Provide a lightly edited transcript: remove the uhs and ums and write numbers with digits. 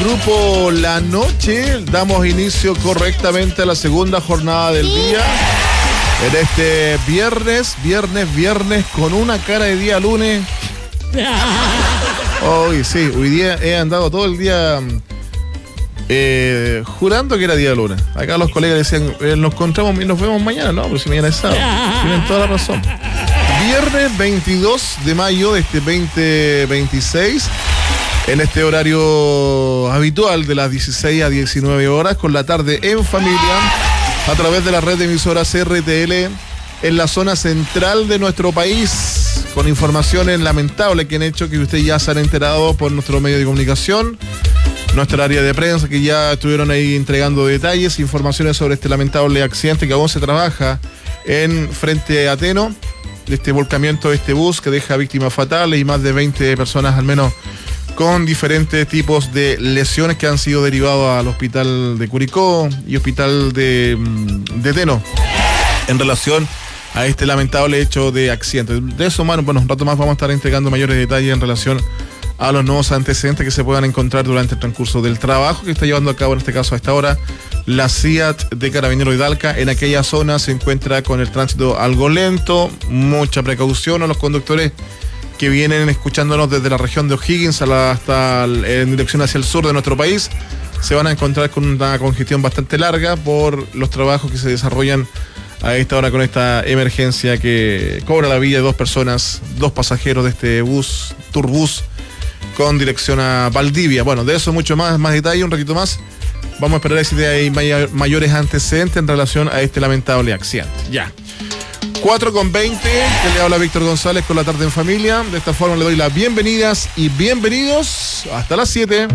Grupo La Noche. Damos inicio correctamente a la segunda jornada del día. En este viernes, con una cara de día lunes. Hoy sí, hoy día he andado todo el día jurando que era día lunes. Acá los colegas decían, nos encontramos y nos vemos mañana. No, pero si mañana es sábado. Tienen toda la razón. Viernes 22 de mayo de este 2026. En este horario habitual de las 16 a 19 horas, con la tarde en familia, a través de la red de emisoras RTL en la zona central de nuestro país, con informaciones lamentables que han hecho que ustedes ya se han enterado por nuestro medio de comunicación, nuestra área de prensa, que ya estuvieron ahí entregando detalles, informaciones sobre este lamentable accidente que aún se trabaja en frente a Teno, de este volcamiento de este bus que deja víctimas fatales y más de 20 personas al menos con diferentes tipos de lesiones que han sido derivados al hospital de Curicó y hospital de Teno en relación a este lamentable hecho de accidente. De eso, bueno, un rato más vamos a estar entregando mayores detalles en relación a los nuevos antecedentes que se puedan encontrar durante el transcurso del trabajo que está llevando a cabo, en este caso a esta hora, la CIAT de Carabineros Hidalca. En aquella zona se encuentra con el tránsito algo lento, mucha precaución a los conductores que vienen escuchándonos desde la región de O'Higgins hasta en dirección hacia el sur de nuestro país. Se van a encontrar con una congestión bastante larga por los trabajos que se desarrollan a esta hora con esta emergencia que cobra la vida de dos personas, dos pasajeros de este bus, Turbus, con dirección a Valdivia. Bueno, de eso mucho más detalle, un ratito más. Vamos a esperar a si hay mayores antecedentes en relación a este lamentable accidente. Ya. 4:20, que le habla Víctor González con la tarde en familia. De esta forma le doy las bienvenidas y bienvenidos hasta las 7.